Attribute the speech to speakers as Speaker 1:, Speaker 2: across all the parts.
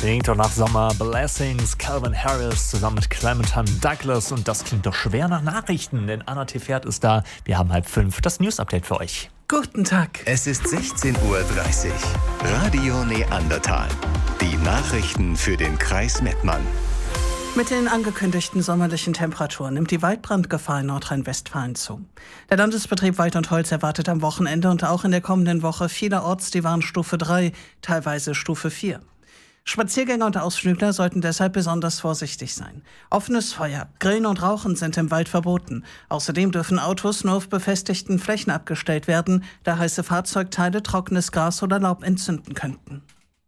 Speaker 1: Klingt doch nach Sommer. Blessings, Calvin Harris zusammen mit Clementine Douglas. Und das klingt doch schwer nach Nachrichten, denn Anna T. Pferd ist da. Wir haben 4:30 das News-Update für euch.
Speaker 2: Guten Tag.
Speaker 3: Es ist 16:30 Uhr. Radio Neandertal. Die Nachrichten für den Kreis Mettmann.
Speaker 2: Mit den angekündigten sommerlichen Temperaturen nimmt die Waldbrandgefahr in Nordrhein-Westfalen zu. Der Landesbetrieb Wald und Holz erwartet am Wochenende und auch in der kommenden Woche vielerorts die Warnstufe 3, teilweise Stufe 4. Spaziergänger und Ausflügler sollten deshalb besonders vorsichtig sein. Offenes Feuer, Grillen und Rauchen sind im Wald verboten. Außerdem dürfen Autos nur auf befestigten Flächen abgestellt werden, da heiße Fahrzeugteile trockenes Gras oder Laub entzünden könnten.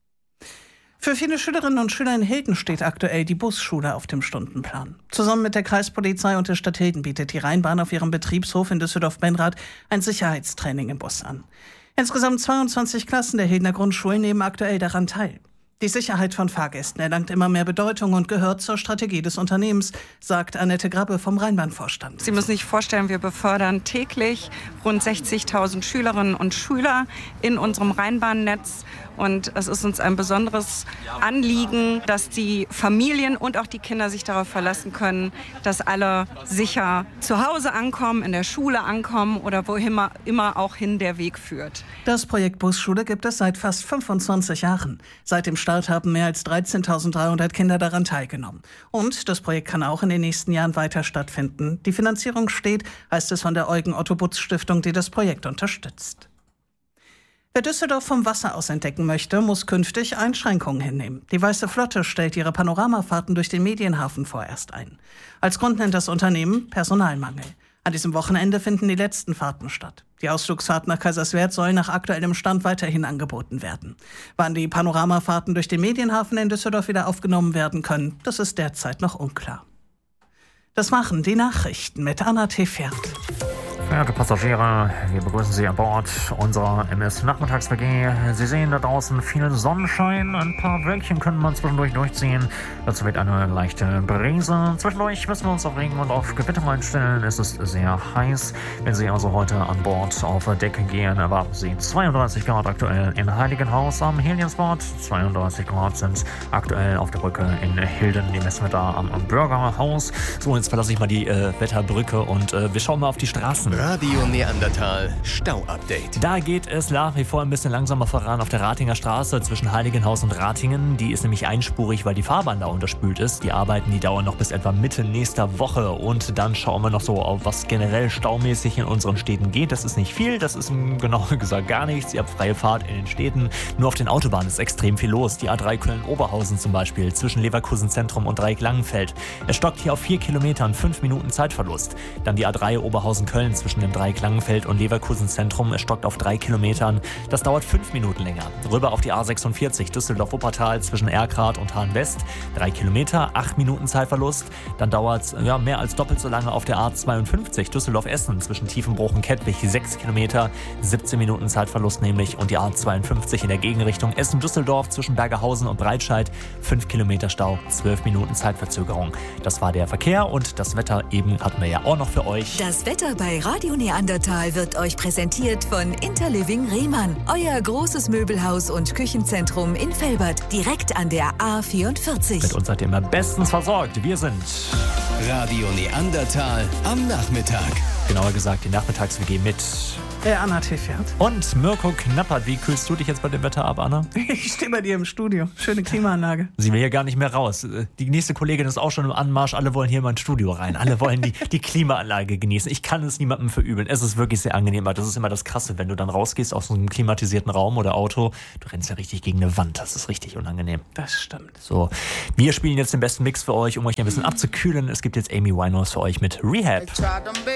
Speaker 2: Für viele Schülerinnen und Schüler in Hilden steht aktuell die Busschule auf dem Stundenplan. Zusammen mit der Kreispolizei und der Stadt Hilden bietet die Rheinbahn auf ihrem Betriebshof in Düsseldorf-Benrath ein Sicherheitstraining im Bus an. Insgesamt 22 Klassen der Hildener Grundschulen nehmen aktuell daran teil. Die Sicherheit von Fahrgästen erlangt immer mehr Bedeutung und gehört zur Strategie des Unternehmens, sagt Annette Grabbe vom Rheinbahnvorstand.
Speaker 4: Sie müssen sich vorstellen, wir befördern täglich rund 60.000 Schülerinnen und Schüler in unserem Rheinbahnnetz. Und es ist uns ein besonderes Anliegen, dass die Familien und auch die Kinder sich darauf verlassen können, dass alle sicher zu Hause ankommen, in der Schule ankommen oder wohin immer auch hin der Weg führt.
Speaker 2: Das Projekt Busschule gibt es seit fast 25 Jahren. Seit dem Start haben mehr als 13.300 Kinder daran teilgenommen. Und das Projekt kann auch in den nächsten Jahren weiter stattfinden. Die Finanzierung steht, heißt es von der Eugen-Otto-Butz-Stiftung, die das Projekt unterstützt. Wer Düsseldorf vom Wasser aus entdecken möchte, muss künftig Einschränkungen hinnehmen. Die Weiße Flotte stellt ihre Panoramafahrten durch den Medienhafen vorerst ein. Als Grund nennt das Unternehmen Personalmangel. An diesem Wochenende finden die letzten Fahrten statt. Die Ausflugsfahrt nach Kaiserswerth soll nach aktuellem Stand weiterhin angeboten werden. Wann die Panoramafahrten durch den Medienhafen in Düsseldorf wieder aufgenommen werden können, das ist derzeit noch unklar. Das machen die Nachrichten mit Anna T. Pferd.
Speaker 1: Verehrte Passagiere, wir begrüßen Sie an Bord unserer MS-Nachmittags-WG. Sie sehen da draußen viel Sonnenschein, ein paar Wölkchen können man zwischendurch durchziehen. Dazu wird eine leichte Brise. Zwischendurch müssen wir uns auf Regen und auf Gewitter einstellen. Es ist sehr heiß. Wenn Sie also heute an Bord auf Deck gehen, erwarten Sie 32 Grad aktuell in Heiligenhaus am Heliensport. 32 Grad sind aktuell auf der Brücke in Hilden. Die messen wir da am Bürgerhaus. So, jetzt verlasse ich mal die Wetterbrücke und wir schauen mal auf die Straßen.
Speaker 3: Radio Neandertal Stau-Update.
Speaker 1: Da geht es nach wie vor ein bisschen langsamer voran auf der Ratinger Straße zwischen Heiligenhaus und Ratingen. Die ist nämlich einspurig, weil die Fahrbahn da unterspült ist. Die Arbeiten, die dauern noch bis etwa Mitte nächster Woche. Und dann schauen wir noch so auf, was generell staumäßig in unseren Städten geht. Das ist nicht viel, das ist genauer gesagt gar nichts. Ihr habt freie Fahrt in den Städten. Nur auf den Autobahnen ist extrem viel los. Die A3 Köln-Oberhausen zum Beispiel zwischen Leverkusen Zentrum und Dreieck-Langenfeld. Es stockt hier auf 4 Kilometern 5 Minuten Zeitverlust. Dann die A3 Oberhausen-Köln zwischen dem Dreieck-Langenfeld und Leverkusen Zentrum. Es stockt auf 3 Kilometern. Das dauert 5 Minuten länger. Rüber auf die A46 Düsseldorf-Wuppertal zwischen Erkrath und Hahn-West. 3 Kilometer, 8 Minuten Zeitverlust. Dann dauert es mehr als doppelt so lange auf der A52 Düsseldorf-Essen zwischen Tiefenbruch und Kettwig. 6 Kilometer, 17 Minuten Zeitverlust nämlich. Und die A52 in der Gegenrichtung Essen-Düsseldorf zwischen Bergerhausen und Breitscheid. 5 Kilometer Stau, 12 Minuten Zeitverzögerung. Das war der Verkehr und das Wetter eben hatten wir ja auch noch für euch.
Speaker 5: Das Wetter bei Radio Neandertal wird euch präsentiert von Interliving Rehmann. Euer großes Möbelhaus und Küchenzentrum in Velbert, direkt an der A44.
Speaker 1: Mit uns seid ihr immer bestens versorgt. Wir sind
Speaker 3: Radio Neandertal am Nachmittag.
Speaker 1: genauer gesagt die Nachmittags-WG mit
Speaker 2: Anna T. Pferd.
Speaker 1: und Mirko Knappert. Wie kühlst du dich jetzt bei dem Wetter ab, Anna?
Speaker 2: Ich stehe bei dir im Studio. Schöne Klimaanlage.
Speaker 1: Sie will hier gar nicht mehr raus. Die nächste Kollegin ist auch schon im Anmarsch. Alle wollen hier mal ins Studio rein. Alle wollen die Klimaanlage genießen. Ich kann es niemandem verübeln. Es ist wirklich sehr angenehm. Aber das ist immer das Krasse, wenn du dann rausgehst aus so einem klimatisierten Raum oder Auto. Du rennst ja richtig gegen eine Wand. Das ist richtig unangenehm.
Speaker 2: Das stimmt.
Speaker 1: So, wir spielen jetzt den besten Mix für euch, um euch ein bisschen abzukühlen. Es gibt jetzt Amy Winehouse für euch mit Rehab.